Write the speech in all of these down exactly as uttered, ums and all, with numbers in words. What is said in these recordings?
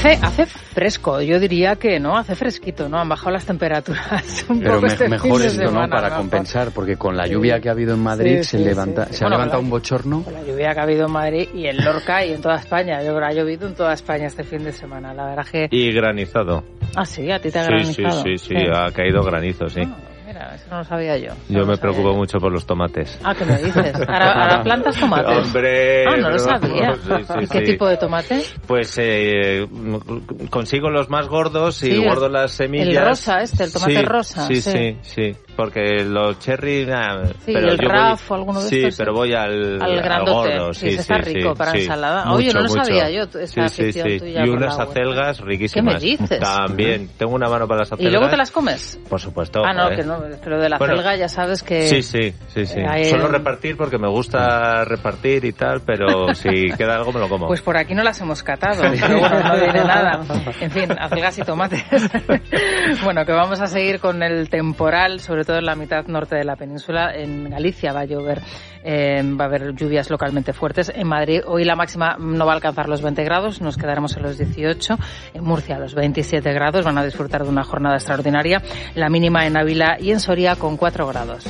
Hace, hace fresco, yo diría que no, hace fresquito, ¿no? Han bajado las temperaturas un Pero poco me, este mejor fin de esto, semana, ¿no? Para ¿no? compensar, porque con la lluvia sí. que ha habido en Madrid sí, se, sí, levanta, sí. se Bueno, ha levantado la, un bochorno. Con la lluvia que ha habido en Madrid y en Lorca y en toda España. Yo creo que ha llovido en toda España este fin de semana, la verdad que... Y granizado. Ah, sí, a ti te ha sí, granizado. Sí, sí, sí, sí, ha caído granizo, sí. Ah, mira, eso no lo sabía yo. Yo no me preocupo yo. mucho por los tomates. Ah, ¿qué me dices? ¿Ahora, ahora plantas tomates? ¡Hombre! Ah, no lo pero... sabía. Sí, sí, ¿Y qué sí. tipo de tomate? Pues eh, consigo los más gordos y sí, guardo las semillas. El rosa este, el tomate sí, rosa. Sí, sí, sí, sí. Porque los cherry, nah, sí, pero el yo raf voy, o alguno de sí, estos. Sí, pero voy al, al grandote. al gordo. Sí, sí, está sí, rico sí, para sí. ensalada. Mucho, Oye, no lo mucho. sabía yo esta sí, afición sí, sí. tuya. Y por unas la huerta. acelgas riquísimas. ¿Qué me dices? También. Tengo una mano para las acelgas. ¿Y luego te las comes? Por supuesto. Ah, no, ¿eh? que no, pero de la bueno, acelga ya sabes que... Sí, sí, sí, sí. Hay... Suelo repartir porque me gusta repartir y tal, pero si queda algo me lo como. Pues por aquí no las hemos catado, pero bueno, no diré nada. En fin, acelgas y tomates. Bueno, que vamos a seguir con el temporal, sobre todo en la mitad norte de la península. En Galicia va a llover, eh, va a haber lluvias localmente fuertes. En Madrid hoy la máxima no va a alcanzar los veinte grados, nos quedaremos en los dieciocho. En Murcia los veintisiete grados, van a disfrutar de una jornada extraordinaria. La mínima en Ávila y en Soria con cuatro grados.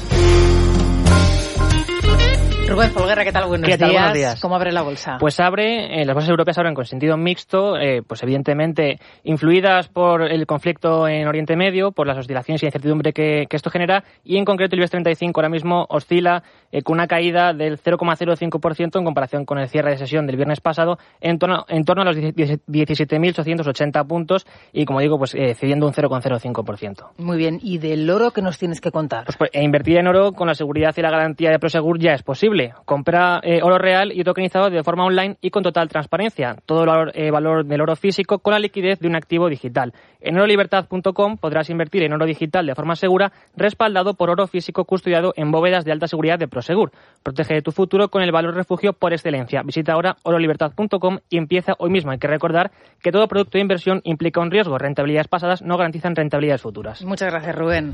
Rubén Folguera, ¿qué tal? Buenos, ¿Qué tal? días. Buenos días. ¿Cómo abre la bolsa? Pues abre, eh, las bolsas europeas abren con sentido mixto, eh, pues evidentemente influidas por el conflicto en Oriente Medio, por las oscilaciones y incertidumbre que, que esto genera, y en concreto el IBEX treinta y cinco ahora mismo oscila eh, con una caída del cero coma cero cinco por ciento en comparación con el cierre de sesión del viernes pasado, en torno, en torno a los diecisiete mil ochocientos ochenta puntos, y como digo, pues eh, cediendo un cero coma cero cinco por ciento. Muy bien, ¿y del oro qué nos tienes que contar? Pues, pues eh, invertir en oro con la seguridad y la garantía de Prosegur ya es posible. Compra eh, oro real y tokenizado de forma online y con total transparencia. Todo el valor, eh, valor del oro físico con la liquidez de un activo digital. En oro libertad punto com podrás invertir en oro digital de forma segura, respaldado por oro físico custodiado en bóvedas de alta seguridad de Prosegur. Protege tu futuro con el valor refugio por excelencia. Visita ahora oro libertad punto com y empieza hoy mismo. Hay que recordar que todo producto de inversión implica un riesgo. Rentabilidades pasadas no garantizan rentabilidades futuras. Muchas gracias, Rubén.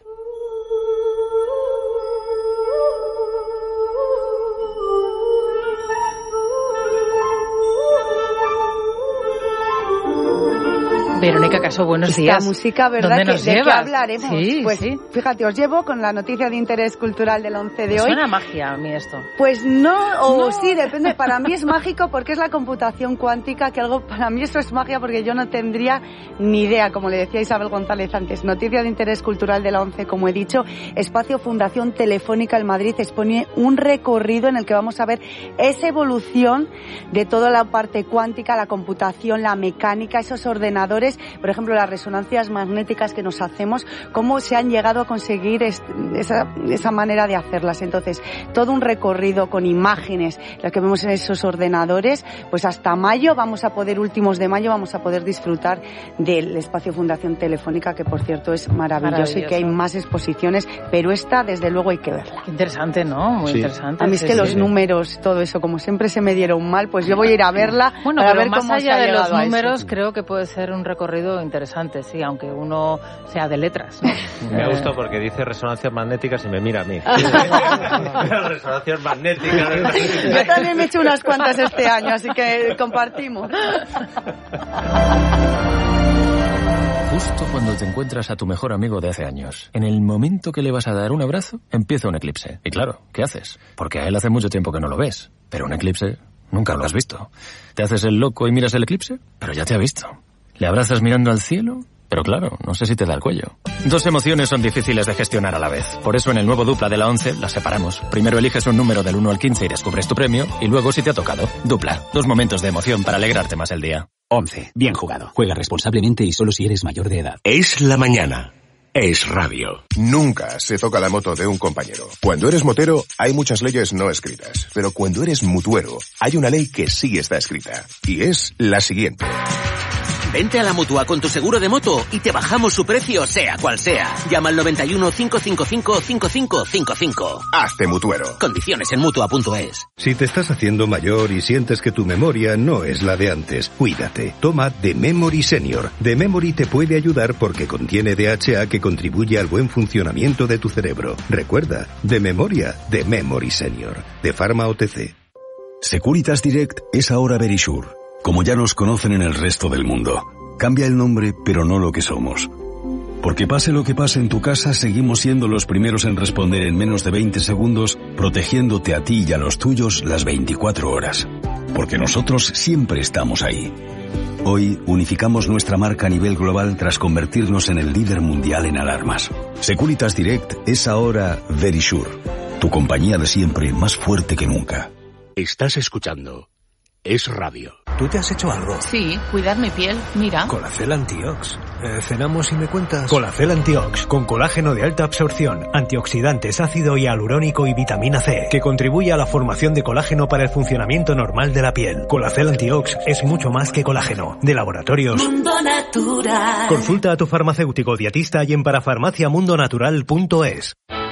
Verónica Caso, buenos Esta días. música, ¿verdad? ¿Dónde Que, nos ¿De llevas? qué hablaremos? Sí, pues sí. fíjate, os llevo con la noticia de interés cultural del once de Me hoy. suena magia a mí esto. Pues no, o No. sí, depende. Para mí es mágico porque es la computación cuántica, que algo, para mí eso es magia porque yo no tendría ni idea, como le decía Isabel González antes. Noticia de interés cultural de la once, como he dicho. Espacio Fundación Telefónica en Madrid expone un recorrido en el que vamos a ver esa evolución de toda la parte cuántica, la computación, la mecánica, esos ordenadores, por ejemplo, las resonancias magnéticas que nos hacemos, cómo se han llegado a conseguir esa, esa manera de hacerlas. Entonces, todo un recorrido con imágenes, las que vemos en esos ordenadores, pues hasta mayo vamos a poder, últimos de mayo, vamos a poder disfrutar del Espacio Fundación Telefónica, que por cierto es maravilloso, maravilloso. Y que hay más exposiciones, pero esta desde luego hay que verla. Interesante, ¿no? Muy sí. interesante. A mí es sí, que sí, los sí. números, todo eso, como siempre se me dieron mal, pues yo voy a ir a verla bueno, para pero ver más cómo se allá ha de los llegado a números, eso. creo que puede ser un recorrido interesante, sí, aunque uno sea de letras, ¿no? Me eh... gusta porque dice resonancias magnéticas y me mira a mí. Resonancias magnéticas. Yo también me he hecho unas cuantas este año, así que compartimos. Justo cuando te encuentras a tu mejor amigo de hace años, en el momento que le vas a dar un abrazo, empieza un eclipse. Y claro, ¿qué haces? Porque a él hace mucho tiempo que no lo ves. Pero un eclipse nunca lo has visto. ¿Te haces el loco y miras el eclipse? Pero ya te ha visto. ¿Le abrazas mirando al cielo? Pero claro, no sé si te da el cuello. Dos emociones son difíciles de gestionar a la vez. Por eso en el nuevo Dupla de la once las separamos. Primero eliges un número del uno al quince y descubres tu premio, y luego si te ha tocado. Dupla. Dos momentos de emoción para alegrarte más el día. once. Bien jugado. Juega responsablemente y solo si eres mayor de edad. Es la mañana. Es radio. Nunca se toca la moto de un compañero. Cuando eres motero, hay muchas leyes no escritas. Pero cuando eres mutuero, hay una ley que sí está escrita. Y es la siguiente. Vente a la Mutua con tu seguro de moto y te bajamos su precio, sea cual sea. Llama al noventa y uno, cinco cinco cinco, cinco cinco cinco cinco. Hazte mutuero. Condiciones en mutua punto es. Si te estás haciendo mayor y sientes que tu memoria no es la de antes, cuídate. Toma The Memory Senior. The Memory te puede ayudar porque contiene D H A que contribuye al buen funcionamiento de tu cerebro. Recuerda, de memoria, The Memory Senior. De Pharma O T C. Securitas Direct es ahora Verisure. Como ya nos conocen en el resto del mundo. Cambia el nombre, pero no lo que somos. Porque pase lo que pase en tu casa, seguimos siendo los primeros en responder en menos de veinte segundos, protegiéndote a ti y a los tuyos las veinticuatro horas. Porque nosotros siempre estamos ahí. Hoy unificamos nuestra marca a nivel global tras convertirnos en el líder mundial en alarmas. Securitas Direct es ahora Verisure, tu compañía de siempre más fuerte que nunca. Estás escuchando Es Radio. ¿Tú te has hecho algo? Sí, cuidar mi piel, mira. Colacel Antiox. Eh, cenamos y me cuentas. Colacel Antiox, con colágeno de alta absorción, antioxidantes, ácido hialurónico y vitamina C, que contribuye a la formación de colágeno para el funcionamiento normal de la piel. Colacel Antiox es mucho más que colágeno. De Laboratorios Mundo Natural. Consulta a tu farmacéutico dietista y en parafarmacia mundo natural punto es.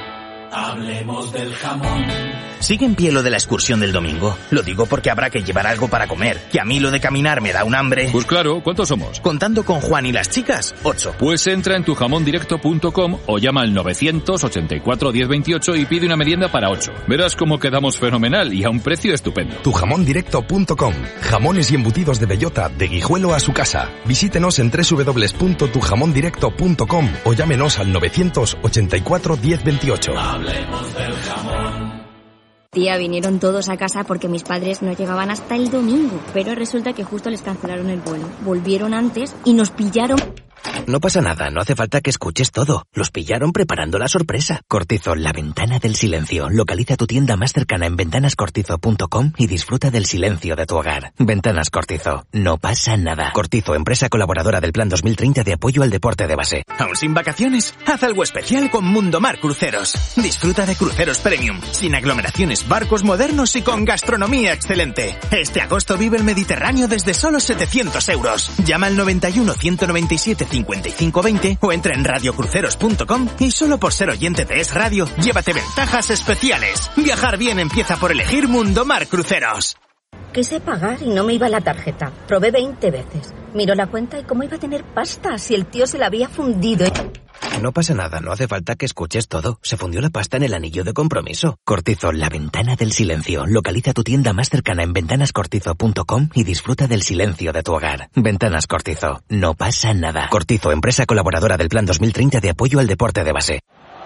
Hablemos del jamón. ¿Sigue en pie lo de la excursión del domingo? Lo digo porque habrá que llevar algo para comer. Que a mí lo de caminar me da un hambre. Pues claro, ¿cuántos somos? Contando con Juan y las chicas, ocho. Pues entra en tu jamón directo punto com o llama al novecientos ochenta y cuatro diez veintiocho y pide una merienda para ocho. Verás cómo quedamos fenomenal y a un precio estupendo. tu jamón directo punto com. Jamones y embutidos de bellota, de Guijuelo a su casa. Visítenos en doble u doble u doble u punto tu jamón directo punto com o llámenos al novecientos ochenta y cuatro diez veintiocho. Hablemos del jamón. Tía, vinieron todos a casa porque mis padres no llegaban hasta el domingo, pero resulta que justo les cancelaron el vuelo. Volvieron antes y nos pillaron. No pasa nada, no hace falta que escuches todo. Los pillaron preparando la sorpresa. Cortizo, la ventana del silencio. Localiza tu tienda más cercana en ventanas cortizo punto com y disfruta del silencio de tu hogar. Ventanas Cortizo, no pasa nada. Cortizo, empresa colaboradora del Plan dos mil treinta de apoyo al deporte de base. ¿Aún sin vacaciones? Haz algo especial con Mundomar Cruceros. Disfruta de cruceros premium, sin aglomeraciones, barcos modernos y con gastronomía excelente. Este agosto vive el Mediterráneo desde solo setecientos euros. Llama al noventa y uno ciento noventa y siete cincuenta y cinco veinte o entra en radio cruceros punto com y solo por ser oyente de Es Radio, llévate ventajas especiales. Viajar bien empieza por elegir Mundomar Cruceros. Quise pagar y no me iba la tarjeta. Probé veinte veces. Miró la cuenta y cómo iba a tener pasta si el tío se la había fundido. No pasa nada, no hace falta que escuches todo. Se fundió la pasta en el anillo de compromiso. Cortizo, la ventana del silencio. Localiza tu tienda más cercana en ventanas cortizo punto com y disfruta del silencio de tu hogar. Ventanas Cortizo, no pasa nada. Cortizo, empresa colaboradora del Plan dos mil treinta de apoyo al deporte de base.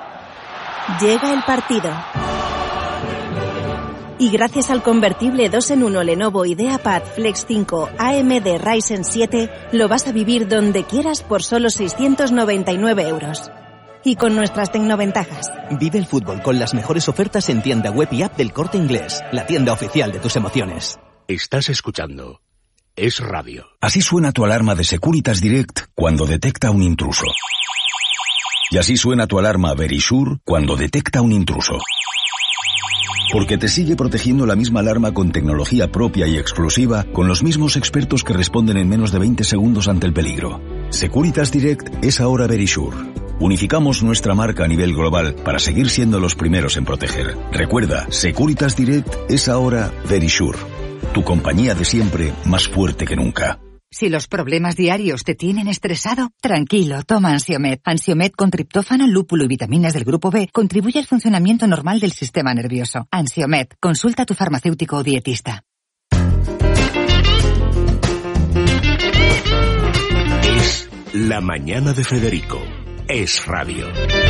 Llega el partido. Y gracias al convertible dos en uno Lenovo IdeaPad Flex cinco A M D Ryzen siete, lo vas a vivir donde quieras por solo seiscientos noventa y nueve euros. Y con nuestras tecnoventajas. Vive el fútbol con las mejores ofertas en tienda web y app del Corte Inglés, la tienda oficial de tus emociones. Estás escuchando Es Radio. Así suena tu alarma de Securitas Direct cuando detecta un intruso. Y así suena tu alarma Verisure cuando detecta un intruso. Porque te sigue protegiendo la misma alarma con tecnología propia y exclusiva, con los mismos expertos que responden en menos de veinte segundos ante el peligro. Securitas Direct es ahora Verisure. Unificamos nuestra marca a nivel global para seguir siendo los primeros en proteger. Recuerda, Securitas Direct es ahora Verisure. Tu compañía de siempre más fuerte que nunca. Si los problemas diarios te tienen estresado, tranquilo, toma Ansiomed. Ansiomed con triptófano, lúpulo y vitaminas del grupo B contribuye al funcionamiento normal del sistema nervioso. Ansiomed, consulta a tu farmacéutico o dietista. Es La Mañana de Federico. Es Radio.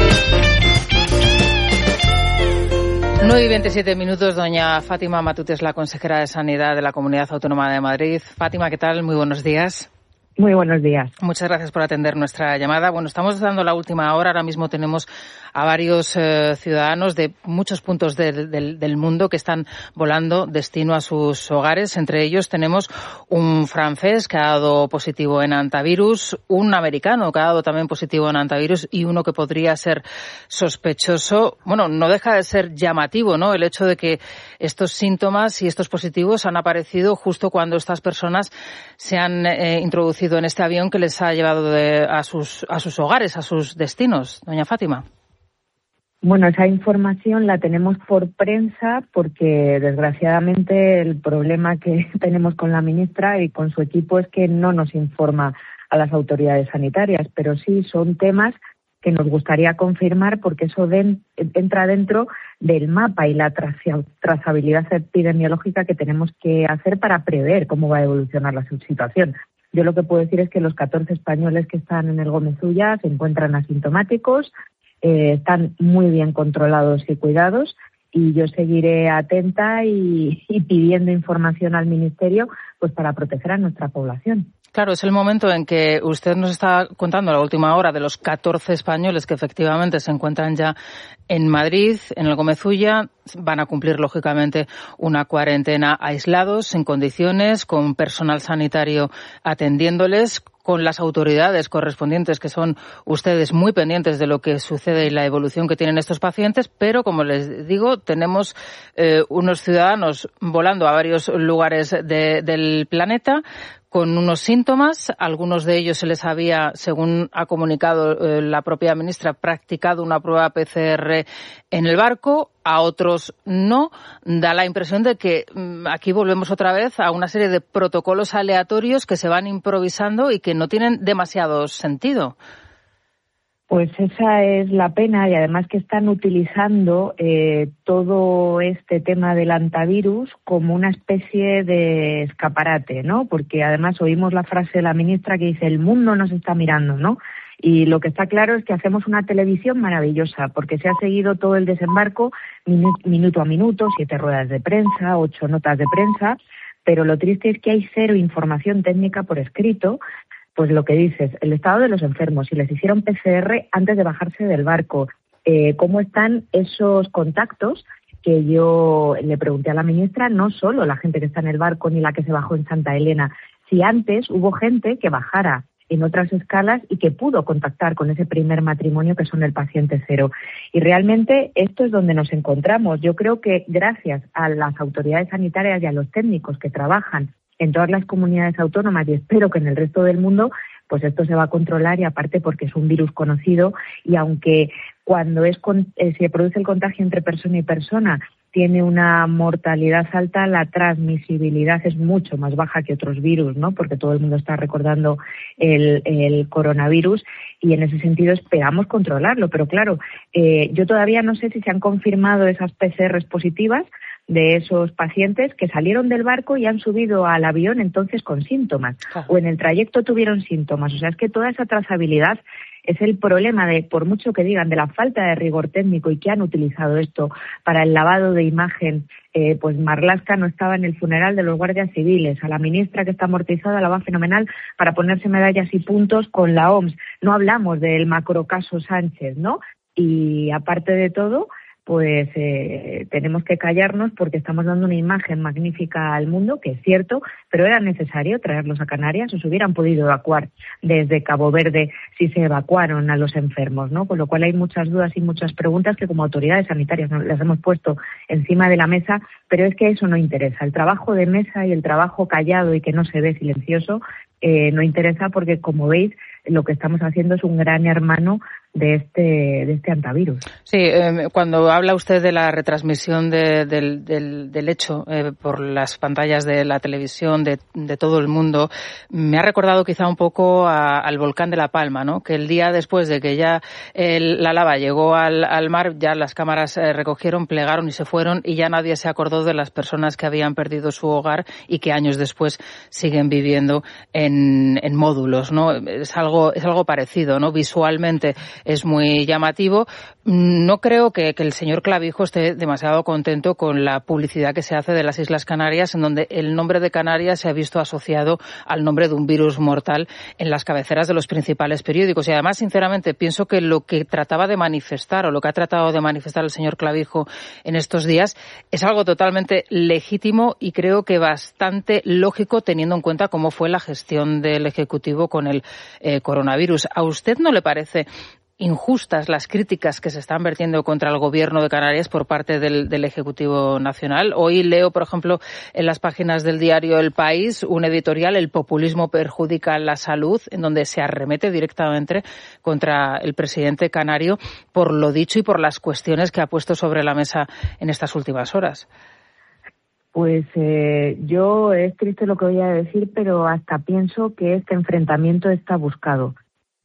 nueve y veintisiete minutos, doña Fátima Matute es la consejera de Sanidad de la Comunidad Autónoma de Madrid. Fátima, ¿qué tal? Muy buenos días. Muy buenos días. Muchas gracias por atender nuestra llamada. Bueno, estamos dando la última hora. Ahora mismo tenemos a varios eh, ciudadanos de muchos puntos de, de, del mundo que están volando destino a sus hogares. Entre ellos tenemos un francés que ha dado positivo en hantavirus, un americano que ha dado también positivo en hantavirus y uno que podría ser sospechoso. Bueno, no deja de ser llamativo, ¿no?, el hecho de que estos síntomas y estos positivos han aparecido justo cuando estas personas se han eh, introducido en este avión que les ha llevado de, a sus a sus hogares, a sus destinos. Doña Fátima. Bueno, esa información la tenemos por prensa porque, desgraciadamente, el problema que tenemos con la ministra y con su equipo es que no nos informa a las autoridades sanitarias, pero sí son temas que nos gustaría confirmar porque eso de, entra dentro del mapa y la traza, trazabilidad epidemiológica que tenemos que hacer para prever cómo va a evolucionar la situación. Yo lo que puedo decir es que los catorce españoles que están en el Gómez Ulla se encuentran asintomáticos, eh, están muy bien controlados y cuidados, y yo seguiré atenta y, y pidiendo información al Ministerio pues para proteger a nuestra población. Claro, es el momento en que usted nos está contando la última hora de los catorce españoles que efectivamente se encuentran ya en Madrid, en el Gómez Ulla. Van a cumplir, lógicamente, una cuarentena aislados, en condiciones, con personal sanitario atendiéndoles, con las autoridades correspondientes, que son ustedes muy pendientes de lo que sucede y la evolución que tienen estos pacientes, pero, como les digo, tenemos eh, unos ciudadanos volando a varios lugares de, del planeta con unos síntomas. Algunos de ellos se les había, según ha comunicado eh, la propia ministra, practicado una prueba P C R en el barco, a otros no. Da la impresión de que mmm, aquí volvemos otra vez a una serie de protocolos aleatorios que se van improvisando y que no tienen demasiado sentido. Pues esa es la pena, y además que están utilizando eh, todo este tema del antivirus como una especie de escaparate, ¿no? Porque además oímos la frase de la ministra que dice: el mundo nos está mirando, ¿no? Y lo que está claro es que hacemos una televisión maravillosa, porque se ha seguido todo el desembarco minuto a minuto, siete ruedas de prensa, ocho notas de prensa, pero lo triste es que hay cero información técnica por escrito. Pues lo que dices, el estado de los enfermos, si les hicieron P C R antes de bajarse del barco, eh, cómo están esos contactos, que yo le pregunté a la ministra, no solo la gente que está en el barco ni la que se bajó en Santa Elena, si antes hubo gente que bajara en otras escalas y que pudo contactar con ese primer matrimonio que son el paciente cero. Y realmente esto es donde nos encontramos. Yo creo que gracias a las autoridades sanitarias y a los técnicos que trabajan en todas las comunidades autónomas, y espero que en el resto del mundo, pues esto se va a controlar, y aparte porque es un virus conocido, y aunque cuando es con, eh, se produce el contagio entre persona y persona tiene una mortalidad alta, la transmisibilidad es mucho más baja que otros virus, ¿no? Porque todo el mundo está recordando el, el coronavirus, y en ese sentido esperamos controlarlo. Pero claro, eh, yo todavía no sé si se han confirmado esas P C Rs positivas de esos pacientes que salieron del barco y han subido al avión entonces con síntomas, o en el trayecto tuvieron síntomas. O sea, es que toda esa trazabilidad es el problema de, por mucho que digan, de la falta de rigor técnico, y que han utilizado esto para el lavado de imagen. Eh, pues Marlaska no estaba en el funeral de los guardias civiles, a la ministra que está amortizada la va fenomenal para ponerse medallas y puntos con la O M S. No hablamos del macrocaso Sánchez, ¿no? Y aparte de todo, pues eh, tenemos que callarnos porque estamos dando una imagen magnífica al mundo, que es cierto, pero era necesario traerlos a Canarias, o se hubieran podido evacuar desde Cabo Verde si se evacuaron a los enfermos, ¿no? Con lo cual hay muchas dudas y muchas preguntas que como autoridades sanitarias las hemos puesto encima de la mesa, pero es que eso no interesa. El trabajo de mesa y el trabajo callado y que no se ve, silencioso, eh, no interesa, porque, como veis, lo que estamos haciendo es un gran hermano de este de este antivirus. Sí, eh, cuando habla usted de la retransmisión de, del, del, del hecho eh, por las pantallas de la televisión de, de todo el mundo, me ha recordado quizá un poco a, al volcán de La Palma, ¿no? Que el día después de que ya el, la lava llegó al, al mar, ya las cámaras eh, recogieron, plegaron y se fueron, y ya nadie se acordó de las personas que habían perdido su hogar y que años después siguen viviendo en, en módulos, ¿no? Es algo, es algo parecido, ¿no? Visualmente es muy llamativo. No creo que, que el señor Clavijo esté demasiado contento con la publicidad que se hace de las Islas Canarias, en donde el nombre de Canarias se ha visto asociado al nombre de un virus mortal en las cabeceras de los principales periódicos. Y además, sinceramente, pienso que lo que trataba de manifestar, o lo que ha tratado de manifestar el señor Clavijo en estos días, es algo totalmente legítimo y creo que bastante lógico, teniendo en cuenta cómo fue la gestión del Ejecutivo con el eh, coronavirus. ¿A usted no le parece injustas las críticas que se están vertiendo contra el Gobierno de Canarias por parte del, del Ejecutivo Nacional? Hoy leo, por ejemplo, en las páginas del diario El País, un editorial, El populismo perjudica la salud, en donde se arremete directamente contra el presidente canario por lo dicho y por las cuestiones que ha puesto sobre la mesa en estas últimas horas. Pues eh, yo, es triste lo que voy a decir, pero hasta pienso que este enfrentamiento está buscado.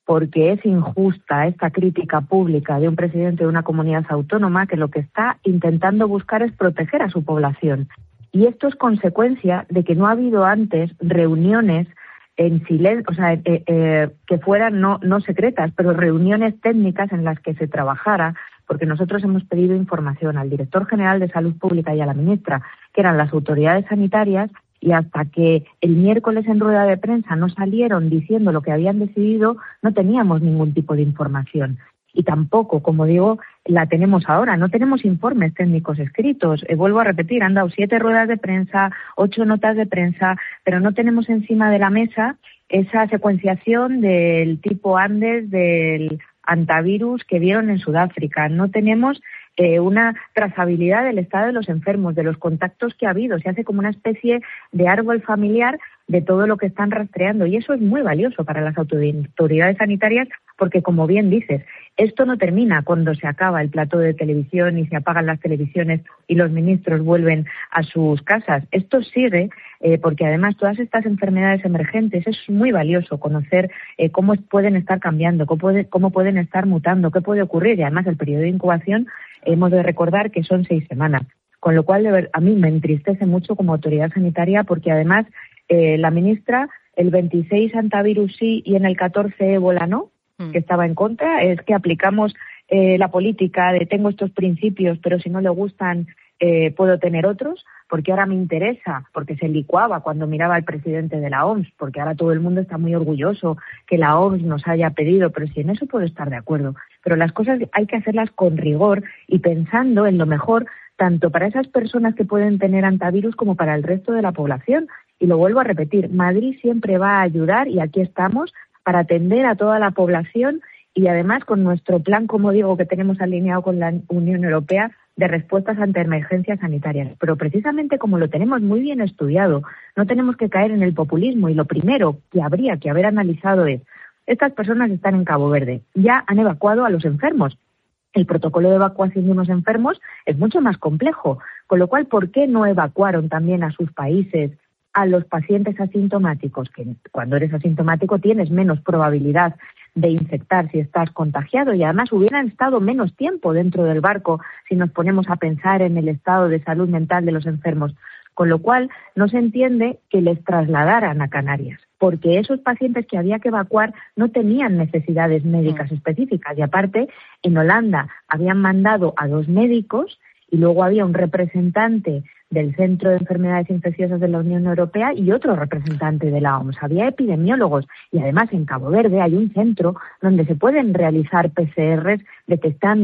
porque es injusta esta crítica pública de un presidente de una comunidad autónoma que lo que está intentando buscar es proteger a su población. Y esto es consecuencia de que no ha habido antes reuniones en silencio, o sea, eh, eh, que fueran no, no secretas, pero reuniones técnicas en las que se trabajara, porque nosotros hemos pedido información al director general de Salud Pública y a la ministra, que eran las autoridades sanitarias, y hasta que el miércoles en rueda de prensa no salieron diciendo lo que habían decidido, no teníamos ningún tipo de información. Y tampoco, como digo, la tenemos ahora. No tenemos informes técnicos escritos. Eh, vuelvo a repetir, han dado siete ruedas de prensa, ocho notas de prensa, pero no tenemos encima de la mesa esa secuenciación del tipo Andes, del antivirus que vieron en Sudáfrica. No tenemos eh, una trazabilidad del estado de los enfermos, de los contactos que ha habido. Se hace como una especie de árbol familiar de todo lo que están rastreando. Y eso es muy valioso para las autoridades sanitarias porque, como bien dices, esto no termina cuando se acaba el plató de televisión y se apagan las televisiones y los ministros vuelven a sus casas. Esto sigue eh, porque, además, todas estas enfermedades emergentes es muy valioso conocer eh, cómo pueden estar cambiando, cómo, puede, cómo pueden estar mutando, qué puede ocurrir. Y, además, el periodo de incubación hemos de recordar que son seis semanas. Con lo cual, de ver, a mí me entristece mucho como autoridad sanitaria porque, además, eh, la ministra, el veintiséis antivirus sí y en el catorce ébola no, que estaba en contra, es que aplicamos eh, la política de tengo estos principios, pero si no le gustan eh, puedo tener otros, porque ahora me interesa, porque se licuaba cuando miraba al presidente de la O M S, porque ahora todo el mundo está muy orgulloso que la O M S nos haya pedido, pero si en eso puedo estar de acuerdo. Pero las cosas hay que hacerlas con rigor y pensando en lo mejor tanto para esas personas que pueden tener antivirus como para el resto de la población. Y lo vuelvo a repetir, Madrid siempre va a ayudar y aquí estamos para atender a toda la población y además con nuestro plan, como digo, que tenemos alineado con la Unión Europea de respuestas ante emergencias sanitarias. Pero precisamente como lo tenemos muy bien estudiado, no tenemos que caer en el populismo y lo primero que habría que haber analizado es, estas personas están en Cabo Verde, ya han evacuado a los enfermos. El protocolo de evacuación de unos enfermos es mucho más complejo, con lo cual, ¿por qué no evacuaron también a sus países a los pacientes asintomáticos? Que cuando eres asintomático tienes menos probabilidad de infectar si estás contagiado y además hubieran estado menos tiempo dentro del barco si nos ponemos a pensar en el estado de salud mental de los enfermos. Con lo cual no se entiende que les trasladaran a Canarias, porque esos pacientes que había que evacuar no tenían necesidades médicas específicas y aparte en Holanda habían mandado a dos médicos y luego había un representante del Centro de Enfermedades Infecciosas de la Unión Europea y otro representante de la O M S. Había epidemiólogos y además en Cabo Verde hay un centro donde se pueden realizar P C Rs detectando